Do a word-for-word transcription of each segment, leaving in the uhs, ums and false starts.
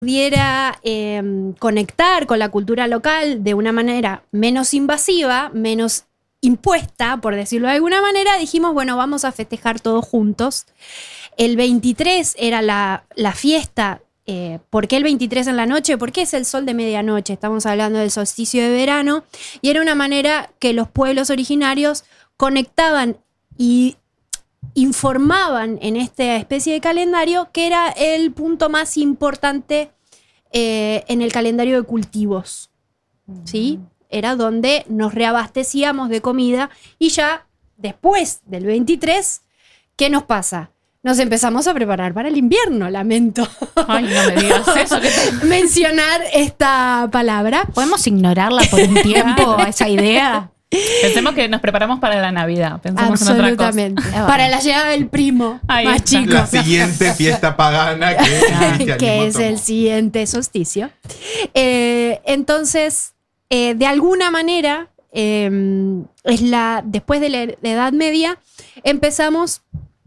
pudiera eh, conectar con la cultura local de una manera menos invasiva, menos impuesta, por decirlo de alguna manera, dijimos, bueno, vamos a festejar todos juntos. El veintitrés era la, la fiesta. Eh, ¿Por qué el veintitrés en la noche? Porque es el sol de medianoche, estamos hablando del solsticio de verano, y era una manera que los pueblos originarios conectaban y informaban en esta especie de calendario que era el punto más importante eh, en el calendario de cultivos, ¿sí? Era donde nos reabastecíamos de comida y ya después del veintitrés, ¿qué nos pasa? Nos empezamos a preparar para el invierno, lamento. Ay, no me digas eso. Mencionar esta palabra. ¿Podemos ignorarla por un tiempo, esa idea? Pensemos que nos preparamos para la Navidad. Pensemos en otra cosa. Absolutamente. Para la llegada del primo Ahí más está. chico. La siguiente fiesta pagana que, el cristianismo que es tomó. el siguiente solsticio. Eh, entonces, eh, de alguna manera, eh, es la, después de la, la Edad Media, empezamos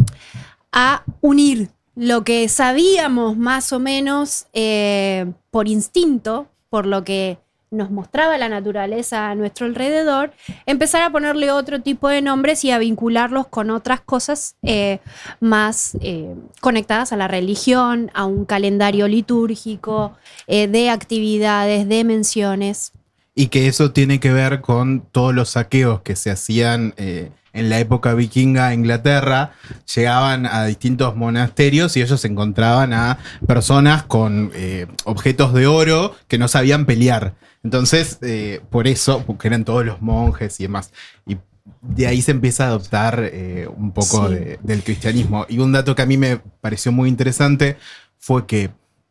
a unir lo que sabíamos más o menos eh, por instinto, por lo que nos mostraba la naturaleza a nuestro alrededor, empezar a ponerle otro tipo de nombres y a vincularlos con otras cosas eh, más eh, conectadas a la religión, a un calendario litúrgico, eh, de actividades, de menciones. Y que eso tiene que ver con todos los saqueos que se hacían eh, en la época vikinga a Inglaterra. Llegaban a distintos monasterios y ellos encontraban a personas con eh, objetos de oro que no sabían pelear. Entonces, eh, por eso, porque eran todos los monjes y demás. Y de ahí se empieza a adoptar eh, un poco Sí. de, del cristianismo. Y un dato que a mí me pareció muy interesante fue que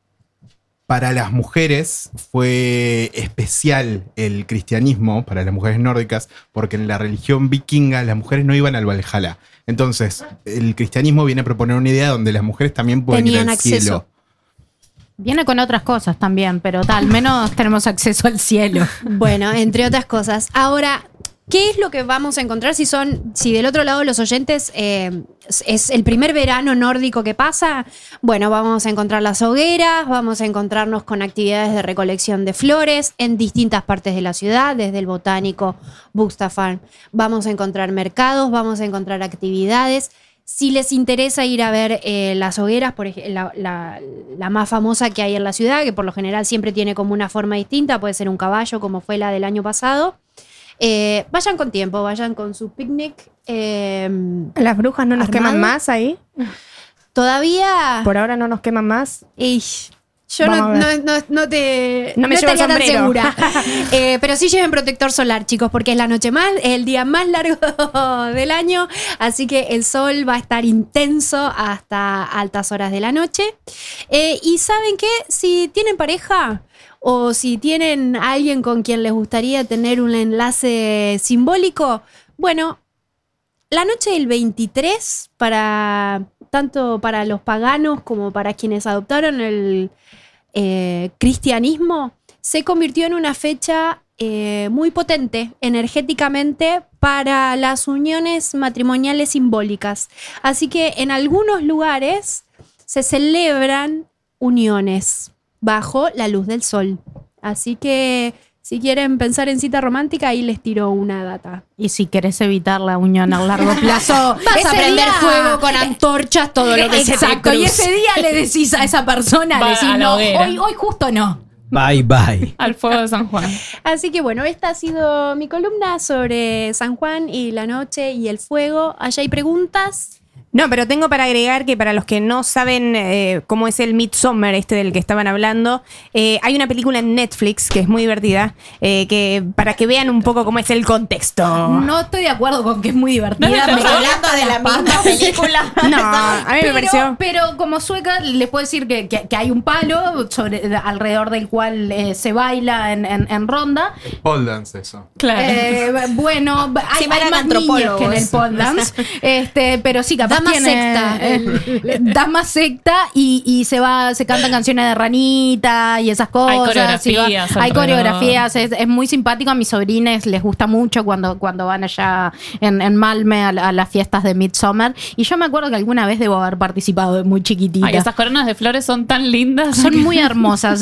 para las mujeres fue especial el cristianismo, para las mujeres nórdicas, porque en la religión vikinga las mujeres no iban al Valhalla. Entonces, el cristianismo viene a proponer una idea donde las mujeres también pueden Tenían ir al acceso. cielo. Viene con otras cosas también, pero tal, al menos tenemos acceso al cielo. Bueno, entre otras cosas. Ahora, ¿qué es lo que vamos a encontrar si son, si del otro lado los oyentes eh, es el primer verano nórdico que pasa? Bueno, vamos a encontrar las hogueras, vamos a encontrarnos con actividades de recolección de flores en distintas partes de la ciudad, desde el botánico Bukstafan. Vamos a encontrar mercados, vamos a encontrar actividades. Si les interesa ir a ver eh, las hogueras, por ejemplo, la, la, la más famosa que hay en la ciudad, que por lo general siempre tiene como una forma distinta, puede ser un caballo como fue la del año pasado. Eh, vayan con tiempo, vayan con su picnic. Eh, ¿Las brujas no nos ¿Armado? queman más ahí? todavía. Por ahora no nos queman más. Ish, yo Vamos no, a ver. no, no, no te No me llevo el estaría tan sombrero. segura. Eh, pero sí lleven protector solar, chicos, porque es la noche más, es el día más largo del año, así que el sol va a estar intenso hasta altas horas de la noche. Eh, y ¿saben qué? Si tienen pareja o si tienen a alguien con quien les gustaría tener un enlace simbólico, bueno, la noche del veintitrés, para tanto para los paganos como para quienes adoptaron el eh, cristianismo, se convirtió en una fecha eh, muy potente energéticamente para las uniones matrimoniales simbólicas. Así que en algunos lugares se celebran uniones bajo la luz del sol. Así que si quieren pensar en cita romántica, ahí les tiro una data. Y si querés evitar la unión a largo plazo, Vas ese a prender día- fuego con antorchas, todo lo que se te Exacto, y cruce. ese día le decís a esa persona, Va le decís, a la no, hoguera. hoy, hoy justo no. Bye, bye. Al fuego de San Juan. Así que bueno, esta ha sido mi columna sobre San Juan y la noche y el fuego. ¿Allá hay preguntas? No, pero tengo para agregar que para los que no saben eh, cómo es el Midsommar, este del que estaban hablando, eh, hay una película en Netflix que es muy divertida, eh, que para que vean un poco cómo es el contexto. No estoy de acuerdo con que es muy divertida. No, Me- estamos hablando de la misma película. No, a mí me pero, pareció... pero como sueca les puedo decir que, que- que hay un palo sobre, alrededor del cual eh, se baila en, en- en ronda. Pole dance eso. Claro. Eh, bueno, hay, Sí, hay bailan más niñas antropólogos. que en el pole dance. Este, pero sí, capaz Da más tiene, secta. eh, da más secta y, y se va, se cantan canciones de ranita y esas cosas. Hay y va- coreografías hay alrededor. coreografías, es, es muy simpático. A mis sobrines les gusta mucho cuando, cuando van allá en, en Malmö a, a las fiestas de Midsommar. Y yo me acuerdo que alguna vez debo haber participado de muy chiquitita. Ay, esas coronas de flores son tan lindas. Son muy hermosas.